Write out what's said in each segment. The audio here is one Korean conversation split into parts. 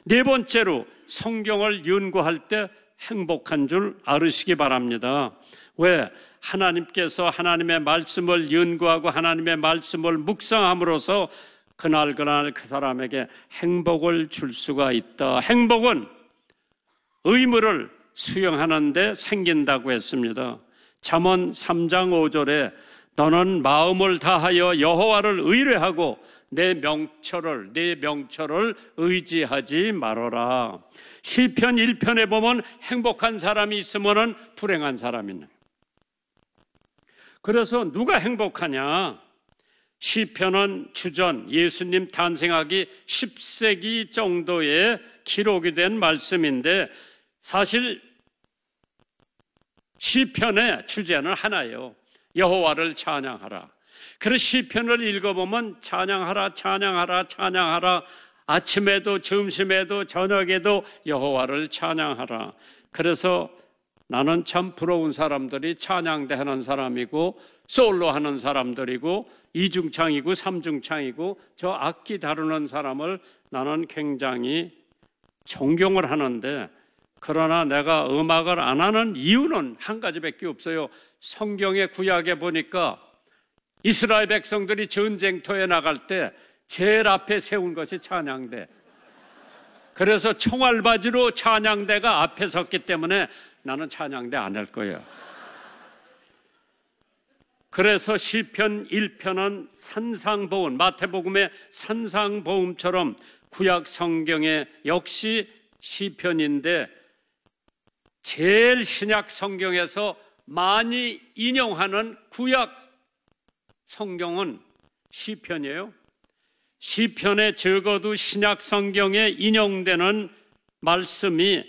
네 번째로 성경을 연구할 때 행복한 줄 알으시기 바랍니다. 왜? 하나님께서 하나님의 말씀을 연구하고 하나님의 말씀을 묵상함으로써 그날 그 사람에게 행복을 줄 수가 있다. 행복은 의무를 수행하는 데 생긴다고 했습니다. 잠언 3장 5절에 너는 마음을 다하여 여호와를 의뢰하고 내 명철을 의지하지 말아라. 시편 1편에 보면 행복한 사람이 있으면 불행한 사람이 있는. 그래서 누가 행복하냐? 시편은 주전 예수님 탄생하기 10세기 정도에 기록이 된 말씀인데 사실 시편의 주제는 하나예요. 여호와를 찬양하라. 그래서 시편을 읽어보면 찬양하라, 찬양하라, 찬양하라. 아침에도 점심에도 저녁에도 여호와를 찬양하라. 그래서 나는 참 부러운 사람들이 찬양대 하는 사람이고 솔로 하는 사람들이고 이중창이고 삼중창이고 저 악기 다루는 사람을 나는 굉장히 존경을 하는데 그러나 내가 음악을 안 하는 이유는 한 가지밖에 없어요. 성경의 구약에 보니까 이스라엘 백성들이 전쟁터에 나갈 때 제일 앞에 세운 것이 찬양대. 그래서 총알바지로 찬양대가 앞에 섰기 때문에 나는 찬양대 안 할 거예요. 그래서 시편 1편은 산상보음, 마태복음의 산상보음처럼 구약 성경에 역시 시편인데 제일 신약 성경에서 많이 인용하는 구약 성경은 시편이에요. 시편에 적어도 신약 성경에 인용되는 말씀이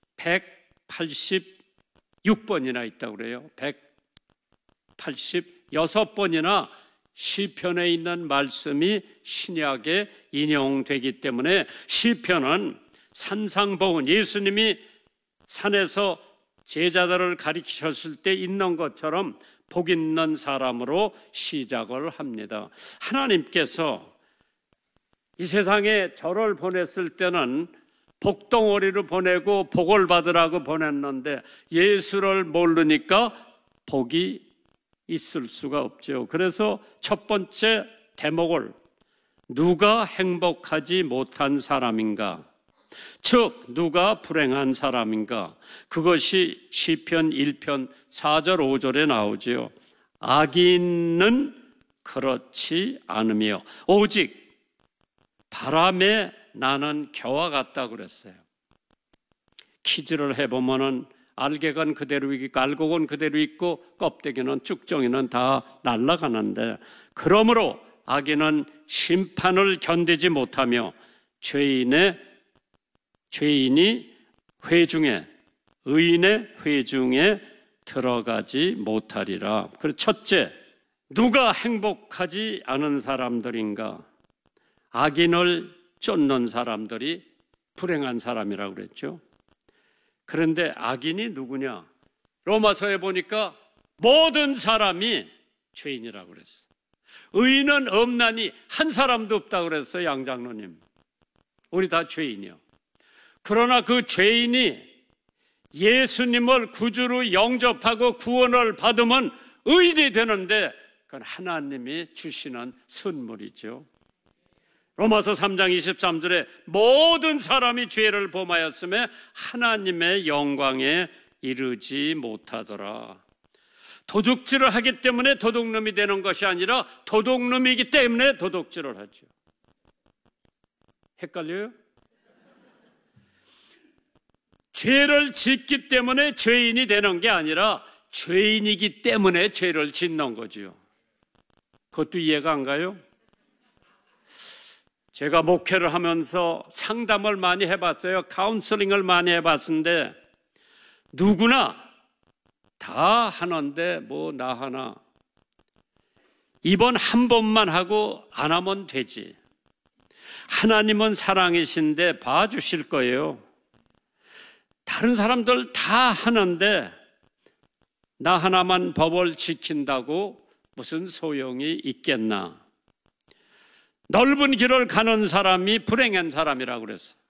186번이나 있다고 그래요. 186번이나 시편에 있는 말씀이 신약에 인용되기 때문에 시편은 산상보음, 예수님이 산에서 제자들을 가리키셨을 때 있는 것처럼 복 있는 사람으로 시작을 합니다. 하나님께서 이 세상에 저를 보냈을 때는 복덩어리를 보내고 복을 받으라고 보냈는데 예수를 모르니까 복이 있을 수가 없죠. 그래서 첫 번째 대목을 누가 행복하지 못한 사람인가? 즉 누가 불행한 사람인가? 그것이 시편 1편 4절 5절에 나오지요. 악인은 그렇지 않으며 오직 바람에 나는 겨와 같다 그랬어요. 키즈를 해보면은 알갱은 그대로 있고 알곡은 그대로 있고 껍데기는 쭉정이는 다 날아가는데 그러므로 악인은 심판을 견디지 못하며 죄인이 회중에 의인의 회중에 들어가지 못하리라. 그리고 첫째, 누가 행복하지 않은 사람들인가? 악인을 쫓는 사람들이 불행한 사람이라고 그랬죠. 그런데 악인이 누구냐? 로마서에 보니까 모든 사람이 죄인이라고 그랬어요. 의인은 없나니 한 사람도 없다고 그랬어요. 양장로님, 우리 다 죄인이요. 그러나 그 죄인이 예수님을 구주로 영접하고 구원을 받으면 의인이 되는데 그건 하나님이 주시는 선물이죠. 로마서 3장 23절에 모든 사람이 죄를 범하였음에 하나님의 영광에 이르지 못하더라. 도둑질을 하기 때문에 도둑놈이 되는 것이 아니라 도둑놈이기 때문에 도둑질을 하죠. 헷갈려요? 죄를 짓기 때문에 죄인이 되는 게 아니라 죄인이기 때문에 죄를 짓는 거죠. 그것도 이해가 안 가요? 제가 목회를 하면서 상담을 많이 해봤어요. 카운슬링을 많이 해봤는데 누구나 다 하는데 뭐 나 하나 이번 한 번만 하고 안 하면 되지. 하나님은 사랑이신데 봐주실 거예요. 다른 사람들 다 하는데 나 하나만 법을 지킨다고 무슨 소용이 있겠나. 넓은 길을 가는 사람이 불행한 사람이라고 그랬어.